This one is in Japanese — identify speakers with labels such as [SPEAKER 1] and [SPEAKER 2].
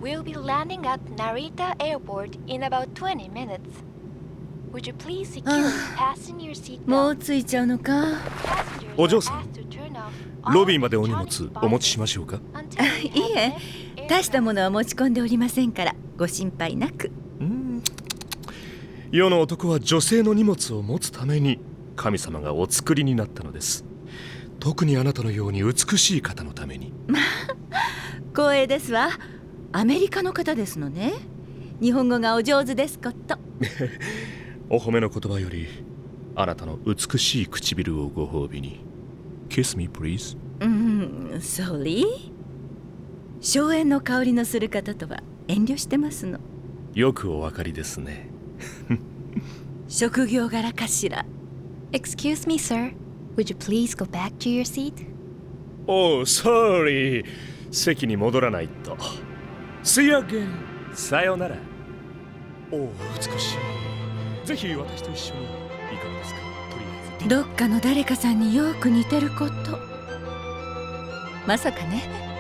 [SPEAKER 1] We'll be landing at Narita Airport in about 20 minutes. Would you please securely fasten your seatbelt?
[SPEAKER 2] もう着いちゃうのか。
[SPEAKER 3] お嬢さん、ロビーまでお荷物お持ちしましょうか？
[SPEAKER 2] いいえ、大したものは持ち込んでおりませんからご心配なく。
[SPEAKER 3] 世の男は女性の荷物を持つために神様がお作りになったのです。特にあなたのように美しい方のために。
[SPEAKER 2] 光栄ですわ。アメリカの方ですのね。日本語がお上手ですこと。
[SPEAKER 3] お褒めの言葉よりあなたの美しい唇をご褒美に。 Kiss me please。
[SPEAKER 2] Sorry。荘園の香りのする方とは遠慮してますの。
[SPEAKER 3] よくお分かりですね。
[SPEAKER 2] 職業柄かしら。
[SPEAKER 1] Excuse me, sir. Would you please go back to your seat?
[SPEAKER 3] Oh, sorry。 席に戻らないと。 See you again。 さよなら。おお、美しい。ぜひ私と一緒にいかがですか？とりあえず
[SPEAKER 2] どっかの誰かさんによく似てること。まさかね。